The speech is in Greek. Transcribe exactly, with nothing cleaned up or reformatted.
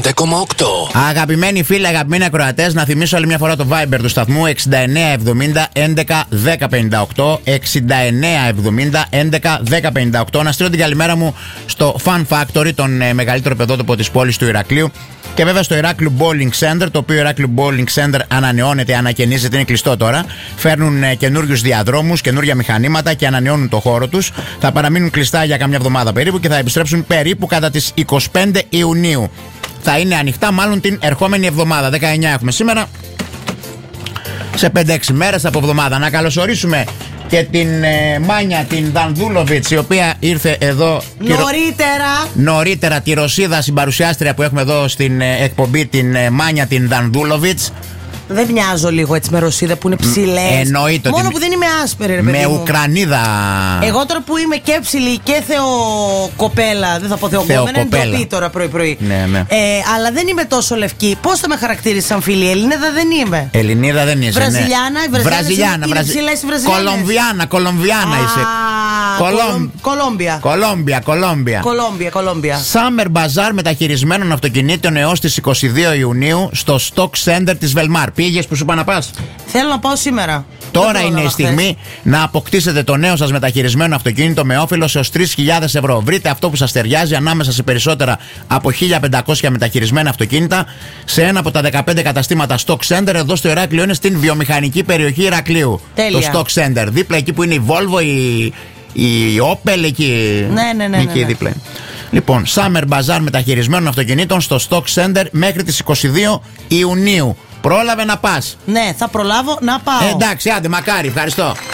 πέντε κόμμα οκτώ. Αγαπημένοι φίλοι, αγαπημένοι ακροατές, να θυμίσω άλλη μια φορά το Viber του σταθμού εξήντα εννέα εβδομήντα έντεκα δέκα πενήντα οκτώ. εξήντα εννέα εβδομήντα έντεκα δέκα πενήντα οκτώ. Να στείλω την καλημέρα μου στο Fun Factory, τον ε, μεγαλύτερο παιδότοπο της πόλης του Ηρακλείου. Και βέβαια στο Ηράκλειο Bowling Center, το οποίο Ηράκλειο Bowling Center ανανεώνεται, ανακαινίζεται, είναι κλειστό τώρα. Φέρνουν ε, καινούριους διαδρόμους, καινούρια μηχανήματα και ανανεώνουν το χώρο τους. Θα παραμείνουν κλειστά για καμιά εβδομάδα περίπου και θα επιστρέψουν περίπου κατά τις είκοσι πέντε Ιουνίου. Θα είναι ανοιχτά μάλλον την ερχόμενη εβδομάδα. δεκαεννέα έχουμε σήμερα. Σε πέντε έξι μέρες από εβδομάδα. Να καλωσορίσουμε και την ε, Μάνια, την Δανδούλοβιτς, η οποία ήρθε εδώ νωρίτερα. Νωρίτερα, τη Ρωσίδα συμπαρουσιάστρια που έχουμε εδώ στην ε, εκπομπή, την ε, Μάνια, την Δανδούλοβιτς. Δεν μοιάζω λίγο έτσι με Ρωσίδα που είναι ψηλές. Εννοείται. Μόνο ότι που δεν είμαι άσπρη, ρε παιδί με μου. Ουκρανίδα. Εγώ τώρα που είμαι και ψηλή και θεοκοπέλα, δεν θα πω θεοκοπέλα, είναι ντροπή τώρα πρωί-πρωί. Ναι, ναι. Ε, αλλά δεν είμαι τόσο λευκή. Πώς θα με χαρακτήριζες σαν φίλη? Ελληνίδα δεν είμαι. Ελληνίδα δεν είσαι. Βραζιλιάνα, ναι. οι Βραζιλιάνα, είναι ψηλές οι Βραζιλιάνες. Κολομβιάνα, Κολομβιάνα είσαι. Κολομ... Κολόμπια. Κολόμπια, Κολόμπια. Κολόμπια, Κολόμπια. Summer Bazaar μεταχειρισμένων αυτοκινήτων έως τις είκοσι δύο Ιουνίου στο Stock Center της Velmar. Πήγες που σου είπα να πας? Θέλω να πάω σήμερα. Τώρα είναι η στιγμή χθες. να αποκτήσετε το νέο σας μεταχειρισμένο αυτοκίνητο με όφελος έως τρεις χιλιάδες ευρώ. Βρείτε αυτό που σας ταιριάζει ανάμεσα σε περισσότερα από χίλια πεντακόσια μεταχειρισμένα αυτοκίνητα σε ένα από τα δεκαπέντε καταστήματα Stock Center εδώ στο Ηράκλειο. Είναι στην βιομηχανική περιοχή Ηρακλείου. Τέλεια. Το Stock Center. Δίπλα εκεί που είναι η Volvo, η, η Opel, εκεί, ναι, ναι, ναι, εκεί ναι, ναι. δίπλα. Λοιπόν, Summer Bazaar μεταχειρισμένων αυτοκινήτων στο Stock Center μέχρι τις είκοσι δύο Ιουνίου. Πρόλαβε να πας? Ναι, θα προλάβω να πάω. Ε, εντάξει, άντε, μακάρι, ευχαριστώ.